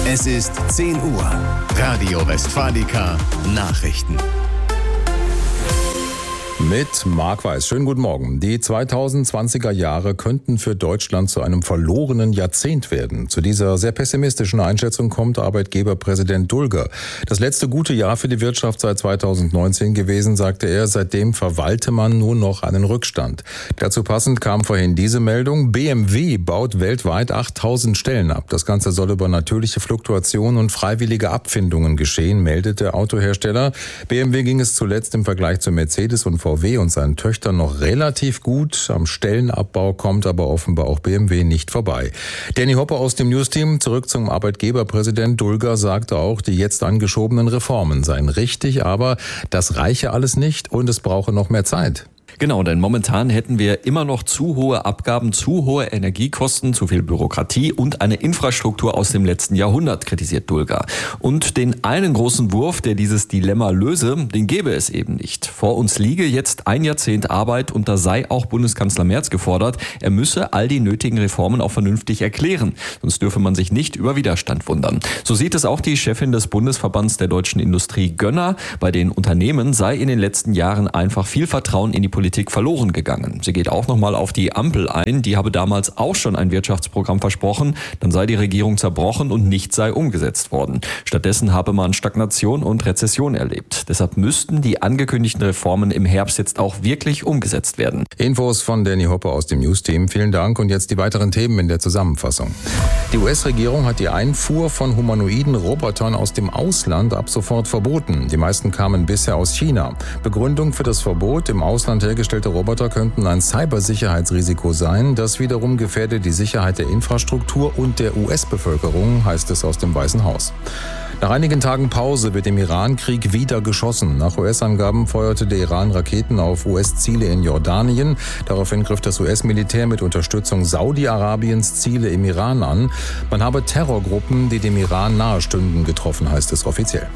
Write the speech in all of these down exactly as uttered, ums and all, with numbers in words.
Es ist zehn Uhr. Radio Westfalica Nachrichten. Mit Marc Weiß. Schönen guten Morgen. Die zweitausendzwanziger Jahre könnten für Deutschland zu einem verlorenen Jahrzehnt werden. Zu dieser sehr pessimistischen Einschätzung kommt Arbeitgeberpräsident Dulger. Das letzte gute Jahr für die Wirtschaft sei zweitausendneunzehn gewesen, sagte er. Seitdem verwalte man nur noch einen Rückstand. Dazu passend kam vorhin diese Meldung. B M W baut weltweit achttausend Stellen ab. Das Ganze soll über natürliche Fluktuation und freiwillige Abfindungen geschehen, meldet der Autohersteller. B M W ging es zuletzt im Vergleich zu Mercedes und V W und seinen Töchtern noch relativ gut. Am Stellenabbau kommt aber offenbar auch B M W nicht vorbei. Danny Hopper aus dem Newsteam, zurück zum Arbeitgeberpräsident Dulger, sagte auch, die jetzt angeschobenen Reformen seien richtig, aber das reiche alles nicht und es brauche noch mehr Zeit. Genau, denn momentan hätten wir immer noch zu hohe Abgaben, zu hohe Energiekosten, zu viel Bürokratie und eine Infrastruktur aus dem letzten Jahrhundert, kritisiert Dulger. Und den einen großen Wurf, der dieses Dilemma löse, den gäbe es eben nicht. Vor uns liege jetzt ein Jahrzehnt Arbeit und da sei auch Bundeskanzler Merz gefordert, er müsse all die nötigen Reformen auch vernünftig erklären. Sonst dürfe man sich nicht über Widerstand wundern. So sieht es auch die Chefin des Bundesverbands der deutschen Industrie Gönner. Bei den Unternehmen sei in den letzten Jahren einfach viel Vertrauen in die Politik verloren gegangen. Sie geht auch nochmal auf die Ampel ein. Die habe damals auch schon ein Wirtschaftsprogramm versprochen. Dann sei die Regierung zerbrochen und nichts sei umgesetzt worden. Stattdessen habe man Stagnation und Rezession erlebt. Deshalb müssten die angekündigten Reformen im Herbst jetzt auch wirklich umgesetzt werden. Infos von Danny Hopper aus dem News-Team. Vielen Dank und jetzt die weiteren Themen in der Zusammenfassung. Die U S-Regierung hat die Einfuhr von humanoiden Robotern aus dem Ausland ab sofort verboten. Die meisten kamen bisher aus China. Begründung für das Verbot: im Ausland hergestellte Roboter könnten ein Cybersicherheitsrisiko sein. Das wiederum gefährde die Sicherheit der Infrastruktur und der U S-Bevölkerung, heißt es aus dem Weißen Haus. Nach einigen Tagen Pause wird im Iran-Krieg wieder geschossen. Nach U S-Angaben feuerte der Iran Raketen auf U S-Ziele in Jordanien. Daraufhin griff das U S-Militär mit Unterstützung Saudi-Arabiens Ziele im Iran an. Man habe Terrorgruppen, die dem Iran nahestünden, getroffen, heißt es offiziell.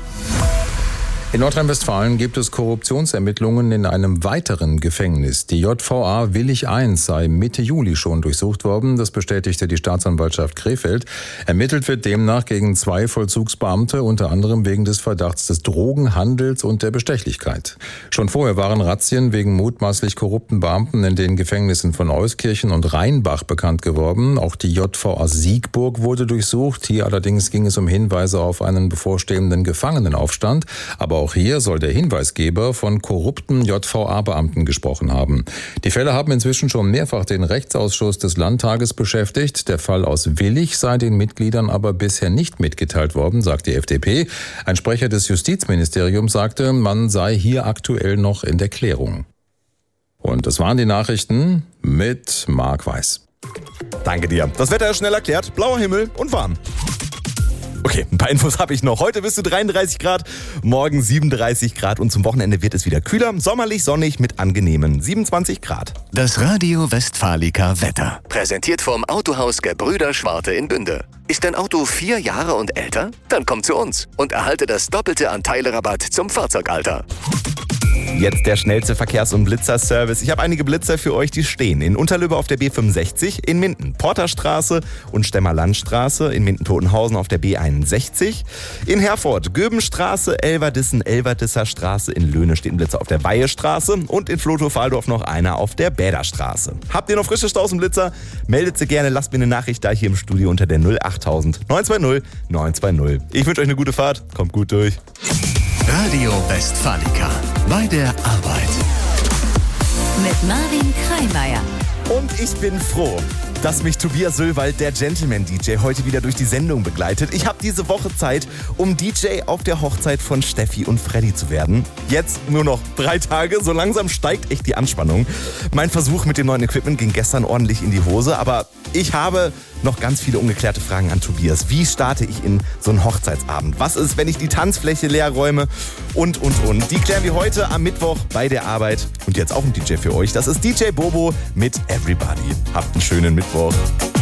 In Nordrhein-Westfalen gibt es Korruptionsermittlungen in einem weiteren Gefängnis. Die J V A Willich eins sei Mitte Juli schon durchsucht worden. Das bestätigte die Staatsanwaltschaft Krefeld. Ermittelt wird demnach gegen zwei Vollzugsbeamte, unter anderem wegen des Verdachts des Drogenhandels und der Bestechlichkeit. Schon vorher waren Razzien wegen mutmaßlich korrupten Beamten in den Gefängnissen von Euskirchen und Rheinbach bekannt geworden. Auch die J V A Siegburg wurde durchsucht. Hier allerdings ging es um Hinweise auf einen bevorstehenden Gefangenenaufstand. Aber auch hier soll der Hinweisgeber von korrupten J V A-Beamten gesprochen haben. Die Fälle haben inzwischen schon mehrfach den Rechtsausschuss des Landtages beschäftigt. Der Fall aus Willich sei den Mitgliedern aber bisher nicht mitgeteilt worden, sagt die F D P. Ein Sprecher des Justizministeriums sagte, man sei hier aktuell noch in der Klärung. Und das waren die Nachrichten mit Marc Weiß. Danke dir. Das Wetter ist schnell erklärt. Blauer Himmel und warm. Okay, ein paar Infos habe ich noch. Heute bist du dreiunddreißig Grad, morgen siebenunddreißig Grad und zum Wochenende wird es wieder kühler, sommerlich sonnig mit angenehmen siebenundzwanzig Grad. Das Radio Westfalica Wetter. Präsentiert vom Autohaus Gebrüder Schwarte in Bünde. Ist dein Auto vier Jahre und älter? Dann komm zu uns und erhalte das Doppelte an Teilerabatt zum Fahrzeugalter. Jetzt der schnellste Verkehrs- und Blitzerservice. Ich habe einige Blitzer für euch, die stehen in Unterlübbe auf der B fünfundsechzig, in Minden Porterstraße und Stemmer-Landstraße, in Minden-Totenhausen auf der B einundsechzig, in Herford Göbenstraße, Elverdissen, Elverdisser Straße, in Löhne steht ein Blitzer auf der Weihestraße und in Flotow-Fahldorf noch einer auf der Bäderstraße. Habt ihr noch frische Staus und Blitzer? Meldet sie gerne, lasst mir eine Nachricht da hier im Studio unter der null achttausend neun zwei null neun zwei null. Ich wünsche euch eine gute Fahrt, kommt gut durch. Radio Westfalica. Bei der Arbeit. Mit Marvin Kreimeier. Und ich bin froh, dass mich Tobias Söllwald, der Gentleman-D J, heute wieder durch die Sendung begleitet. Ich habe diese Woche Zeit, um D J auf der Hochzeit von Steffi und Freddy zu werden. Jetzt nur noch drei Tage, so langsam steigt echt die Anspannung. Mein Versuch mit dem neuen Equipment ging gestern ordentlich in die Hose, aber ich habe noch ganz viele ungeklärte Fragen an Tobias. Wie starte ich in so einen Hochzeitsabend? Was ist, wenn ich die Tanzfläche leer räume? Und, und, und. Die klären wir heute am Mittwoch bei der Arbeit. Und jetzt auch ein D J für euch. Das ist D J Bobo mit Everybody. Habt einen schönen Mittwoch.